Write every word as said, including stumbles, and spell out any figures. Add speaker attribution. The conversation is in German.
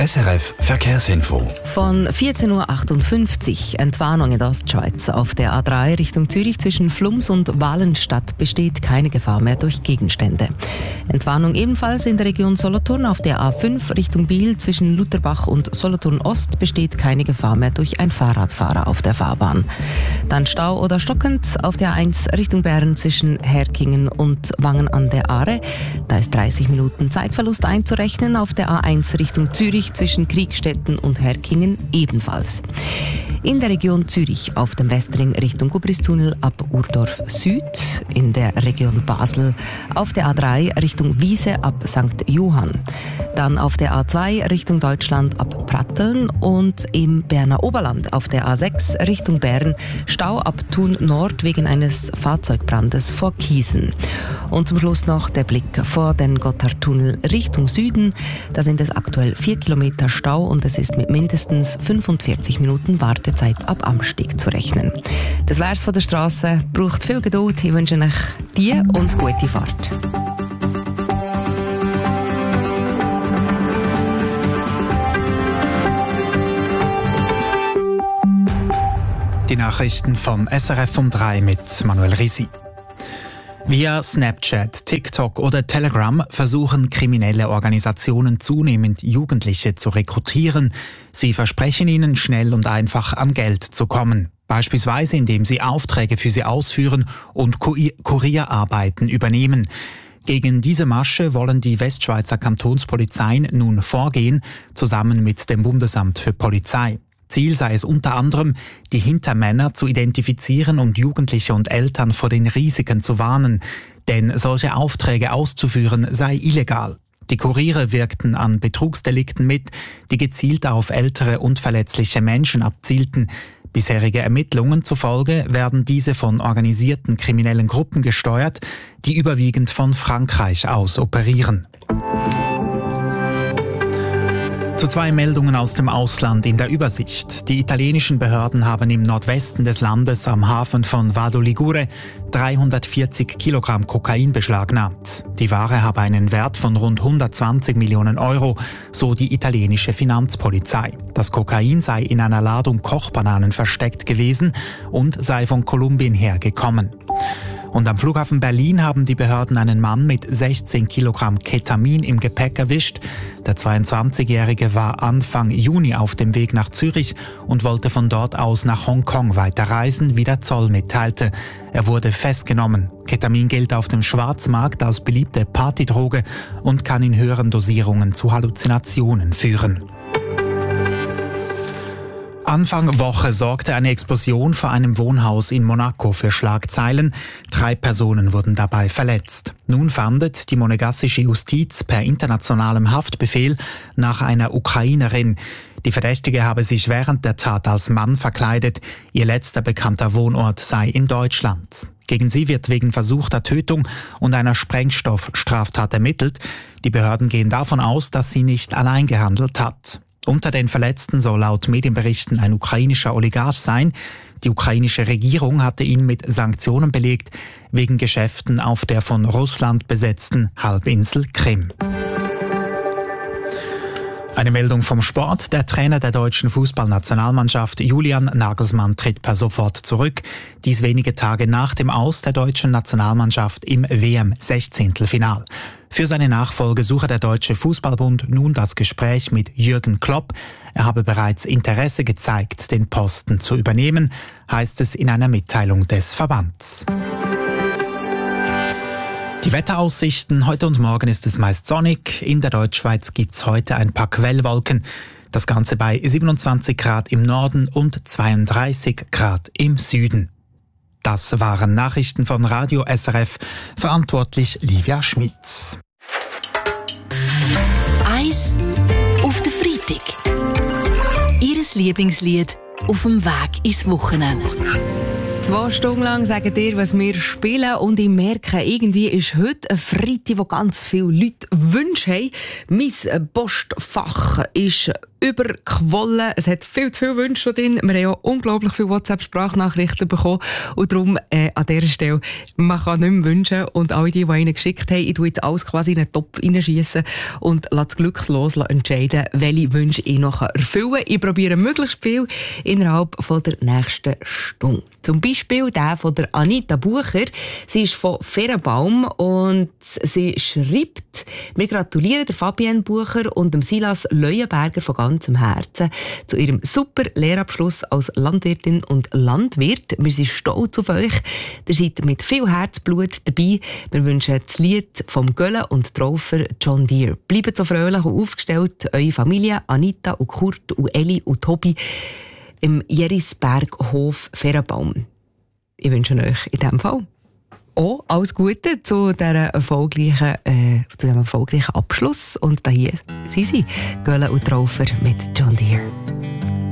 Speaker 1: S R F Verkehrsinfo.
Speaker 2: Von vierzehn Uhr achtundfünfzig Entwarnung in der Ostschweiz. Auf der A drei Richtung Zürich zwischen Flums und Walenstadt besteht keine Gefahr mehr durch Gegenstände. Entwarnung ebenfalls in der Region Solothurn. Auf der A fünf Richtung Biel zwischen Lutherbach und Solothurn Ost besteht keine Gefahr mehr durch einen Fahrradfahrer auf der Fahrbahn. Dann Stau oder stockend auf der A eins Richtung Bern zwischen Herkingen und Wangen an der Aare. Da ist dreißig Minuten Zeitverlust einzurechnen. Auf der A eins Richtung Zürich zwischen Kriegstetten und Herkingen ebenfalls. In der Region Zürich auf dem Westring Richtung Gubristunnel ab Urdorf Süd, in der Region Basel auf der A drei Richtung Wiese ab Sankt Johann, dann auf der A zwei Richtung Deutschland ab Pratteln und im Berner Oberland auf der A sechs Richtung Bern Stau ab Thun Nord wegen eines Fahrzeugbrandes vor Kiesen. Und zum Schluss noch der Blick vor den Gotthardtunnel Richtung Süden. Da sind es aktuell vier Kilometer Stau und es ist mit mindestens fünfundvierzig Minuten Wartezeit ab Amsteg zu rechnen. Das wär's von der Straße. Braucht viel Geduld. Ich wünsche euch die und gute Fahrt.
Speaker 3: Die Nachrichten von S R F um drei mit Manuel Risi. Via Snapchat, TikTok oder Telegram versuchen kriminelle Organisationen zunehmend Jugendliche zu rekrutieren. Sie versprechen ihnen, schnell und einfach an Geld zu kommen. Beispielsweise indem sie Aufträge für sie ausführen und Kurierarbeiten übernehmen. Gegen diese Masche wollen die Westschweizer Kantonspolizeien nun vorgehen, zusammen mit dem Bundesamt für Polizei. Ziel sei es unter anderem, die Hintermänner zu identifizieren und Jugendliche und Eltern vor den Risiken zu warnen. Denn solche Aufträge auszuführen sei illegal. Die Kuriere wirkten an Betrugsdelikten mit, die gezielt auf ältere und verletzliche Menschen abzielten. Bisherige Ermittlungen zufolge werden diese von organisierten kriminellen Gruppen gesteuert, die überwiegend von Frankreich aus operieren. Zu zwei Meldungen aus dem Ausland in der Übersicht. Die italienischen Behörden haben im Nordwesten des Landes am Hafen von Vado Ligure dreihundertvierzig Kilogramm Kokain beschlagnahmt. Die Ware habe einen Wert von rund hundertzwanzig Millionen Euro, so die italienische Finanzpolizei. Das Kokain sei in einer Ladung Kochbananen versteckt gewesen und sei von Kolumbien hergekommen. Und am Flughafen Berlin haben die Behörden einen Mann mit sechzehn Kilogramm Ketamin im Gepäck erwischt. Der zweiundzwanzigjährige war Anfang Juni auf dem Weg nach Zürich und wollte von dort aus nach Hongkong weiterreisen, wie der Zoll mitteilte. Er wurde festgenommen. Ketamin gilt auf dem Schwarzmarkt als beliebte Partydroge und kann in höheren Dosierungen zu Halluzinationen führen. Anfang Woche sorgte eine Explosion vor einem Wohnhaus in Monaco für Schlagzeilen. Drei Personen wurden dabei verletzt. Nun fahndet die monegassische Justiz per internationalem Haftbefehl nach einer Ukrainerin. Die Verdächtige habe sich während der Tat als Mann verkleidet. Ihr letzter bekannter Wohnort sei in Deutschland. Gegen sie wird wegen versuchter Tötung und einer Sprengstoffstraftat ermittelt. Die Behörden gehen davon aus, dass sie nicht allein gehandelt hat. Unter den Verletzten soll laut Medienberichten ein ukrainischer Oligarch sein. Die ukrainische Regierung hatte ihn mit Sanktionen belegt, wegen Geschäften auf der von Russland besetzten Halbinsel Krim. Eine Meldung vom Sport. Der Trainer der deutschen Fußballnationalmannschaft Julian Nagelsmann tritt per sofort zurück. Dies wenige Tage nach dem Aus der deutschen Nationalmannschaft im W M-Sechzehntelfinal. Für seine Nachfolge suche der Deutsche Fußballbund nun das Gespräch mit Jürgen Klopp. Er habe bereits Interesse gezeigt, den Posten zu übernehmen, heißt es in einer Mitteilung des Verbands. Die Wetteraussichten. Heute und morgen ist es meist sonnig. In der Deutschschweiz gibt's heute ein paar Quellwolken. Das Ganze bei siebenundzwanzig Grad im Norden und zweiunddreißig Grad im Süden. Das waren Nachrichten von Radio S R F. Verantwortlich Livia Schmitz.
Speaker 4: Eis auf den Freitag. Ihres Lieblingslied auf dem Weg ins Wochenende.
Speaker 2: Zwei Stunden lang sagen dir, was wir spielen, und ich merke, irgendwie ist heute ein Freitag, wo ganz viele Leute Wünsche haben. Mein Postfach ist überquollen. Es hat viel zu viele Wünsche drin. Wir haben auch unglaublich viele WhatsApp-Sprachnachrichten bekommen. Und darum äh, an dieser Stelle, man kann nicht mehr wünschen. Und alle die, die einen geschickt haben, ich tue jetzt alles quasi in einen Topf reinschiessen und lasse das glückslos entscheiden, welche Wünsche ich noch erfüllen kann. Ich probiere möglichst viel innerhalb von der nächsten Stunde. Zum Beispiel der von der Anita Bucher. Sie ist von Ferenbaum und sie schreibt: Wir gratulieren der Fabienne Bucher und dem Silas Leuenberger von ganzem Herzen zu ihrem super Lehrabschluss als Landwirtin und Landwirt. Wir sind stolz auf euch. Ihr seid mit viel Herzblut dabei. Wir wünschen das Lied vom Gölle und Traufer John Deere. Bleibt so fröhlich und aufgestellt, eure Familie Anita und Kurt und Eli und Tobi im Jerisberghof Ferenbaum. Ich wünsche euch in diesem Fall auch alles Gute zu diesem erfolgreichen, äh, zu diesem erfolgreichen Abschluss. Und da hier sind sie, Gölle und Traufer mit John Deere.